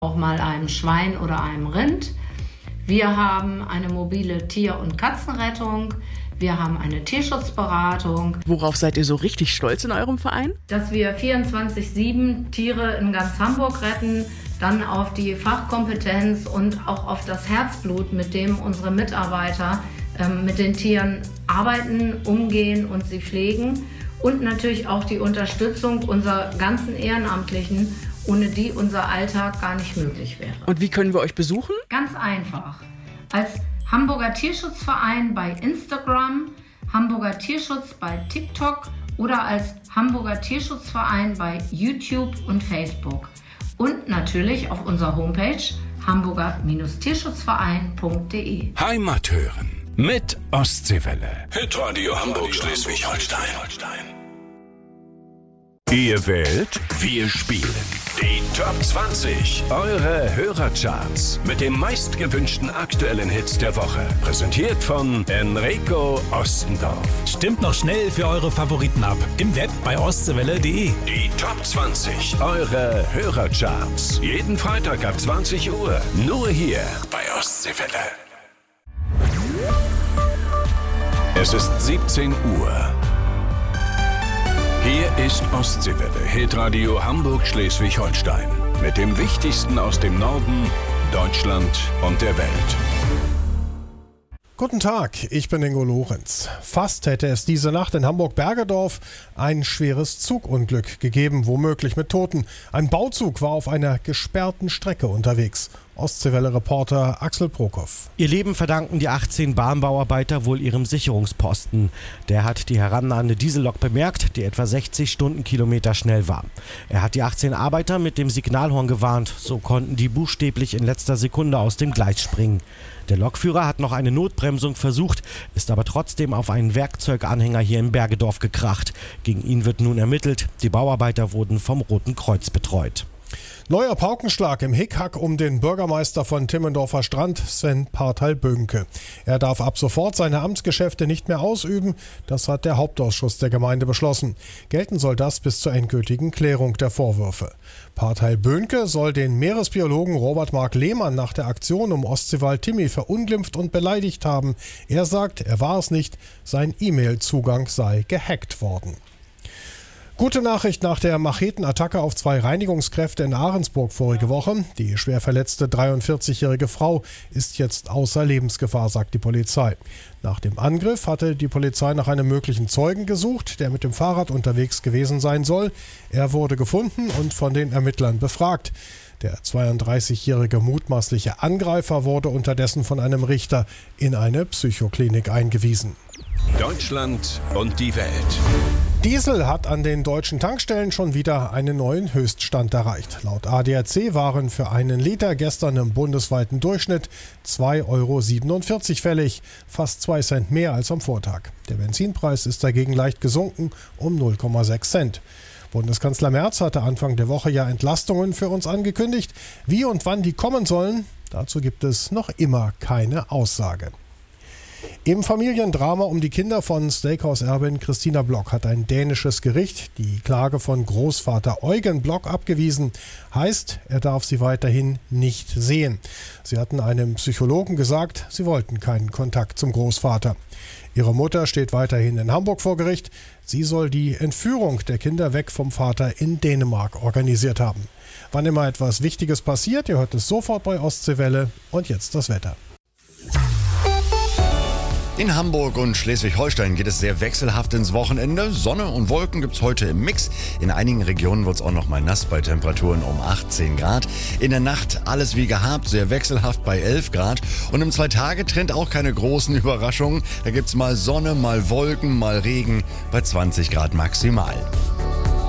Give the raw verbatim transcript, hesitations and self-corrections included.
auch mal einem Schwein oder einem Rind. Wir haben eine mobile Tier- und Katzenrettung. Wir haben eine Tierschutzberatung. Worauf seid ihr so richtig stolz in eurem Verein? Dass wir vierundzwanzig sieben Tiere in ganz Hamburg retten, dann auf die Fachkompetenz und auch auf das Herzblut, mit dem unsere Mitarbeiter ähm, mit den Tieren arbeiten, umgehen und sie pflegen. Und natürlich auch die Unterstützung unserer ganzen Ehrenamtlichen, ohne die unser Alltag gar nicht möglich wäre. Und wie können wir euch besuchen? Ganz einfach. Als Hamburger Tierschutzverein bei Instagram, Hamburger Tierschutz bei TikTok oder als Hamburger Tierschutzverein bei YouTube und Facebook. Und natürlich auf unserer Homepage hamburger Tierschutzverein punkt de. Heimat hören mit Ostseewelle. Hitradio Hamburg Schleswig-Holstein. Ihr wählt, wir spielen. Die Top zwanzig, eure Hörercharts mit den meistgewünschten aktuellen Hits der Woche. Präsentiert von Enrico Ostendorf. Stimmt noch schnell für eure Favoriten ab. Im Web bei ostseewelle punkt de. Die Top zwanzig, eure Hörercharts. Jeden Freitag ab zwanzig Uhr. Nur hier bei Ostseewelle. Es ist siebzehn Uhr. Hier ist Ostseewelle, Hitradio Hamburg Schleswig-Holstein. Mit dem Wichtigsten aus dem Norden, Deutschland und der Welt. Guten Tag, ich bin Ingo Lorenz. Fast hätte es diese Nacht in Hamburg-Bergedorf ein schweres Zugunglück gegeben, womöglich mit Toten. Ein Bauzug war auf einer gesperrten Strecke unterwegs. Ostseewelle-Reporter Axel Prokop. Ihr Leben verdanken die achtzehn Bahnbauarbeiter wohl ihrem Sicherungsposten. Der hat die herannahende Diesellok bemerkt, die etwa sechzig Stundenkilometer schnell war. Er hat die achtzehn Arbeiter mit dem Signalhorn gewarnt. So konnten die buchstäblich in letzter Sekunde aus dem Gleis springen. Der Lokführer hat noch eine Notbremsung versucht, ist aber trotzdem auf einen Werkzeuganhänger hier in Bergedorf gekracht. Gegen ihn wird nun ermittelt. Die Bauarbeiter wurden vom Roten Kreuz betreut. Neuer Paukenschlag im Hickhack um den Bürgermeister von Timmendorfer Strand, Sven Parteil-Bönke. Er darf ab sofort seine Amtsgeschäfte nicht mehr ausüben. Das hat der Hauptausschuss der Gemeinde beschlossen. Gelten soll das bis zur endgültigen Klärung der Vorwürfe. Parteil-Bönke soll den Meeresbiologen Robert Mark Lehmann nach der Aktion um Ostseewald-Timmy verunglimpft und beleidigt haben. Er sagt, er war es nicht, sein E-Mail-Zugang sei gehackt worden. Gute Nachricht nach der Machetenattacke auf zwei Reinigungskräfte in Ahrensburg vorige Woche. Die schwer verletzte dreiundvierzigjährige Frau ist jetzt außer Lebensgefahr, sagt die Polizei. Nach dem Angriff hatte die Polizei nach einem möglichen Zeugen gesucht, der mit dem Fahrrad unterwegs gewesen sein soll. Er wurde gefunden und von den Ermittlern befragt. Der zweiunddreißigjährige mutmaßliche Angreifer wurde unterdessen von einem Richter in eine Psychoklinik eingewiesen. Deutschland und die Welt. Diesel hat an den deutschen Tankstellen schon wieder einen neuen Höchststand erreicht. Laut A D A C waren für einen Liter gestern im bundesweiten Durchschnitt zwei Euro siebenundvierzig fällig, fast zwei Cent mehr als am Vortag. Der Benzinpreis ist dagegen leicht gesunken um null Komma sechs Cent. Bundeskanzler Merz hatte Anfang der Woche ja Entlastungen für uns angekündigt. Wie und wann die kommen sollen, dazu gibt es noch immer keine Aussage. Im Familiendrama um die Kinder von Steakhouse-Erbin Christina Block hat ein dänisches Gericht die Klage von Großvater Eugen Block abgewiesen. Heißt, er darf sie weiterhin nicht sehen. Sie hatten einem Psychologen gesagt, sie wollten keinen Kontakt zum Großvater. Ihre Mutter steht weiterhin in Hamburg vor Gericht. Sie soll die Entführung der Kinder weg vom Vater in Dänemark organisiert haben. Wann immer etwas Wichtiges passiert, ihr hört es sofort bei Ostseewelle. Und jetzt das Wetter. In Hamburg und Schleswig-Holstein geht es sehr wechselhaft ins Wochenende. Sonne und Wolken gibt es heute im Mix. In einigen Regionen wird es auch noch mal nass bei Temperaturen um achtzehn Grad. In der Nacht alles wie gehabt, sehr wechselhaft bei elf Grad. Und im Zwei-Tage-Trend auch keine großen Überraschungen. Da gibt es mal Sonne, mal Wolken, mal Regen bei zwanzig Grad maximal.